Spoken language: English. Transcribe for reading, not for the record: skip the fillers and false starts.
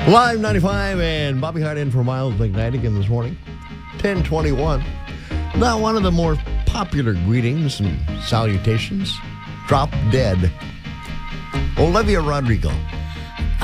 Live 95 and Bobby Hart in for Miles McKnight this morning. 1021. Now, one of the more popular greetings and salutations. Drop dead. Olivia Rodrigo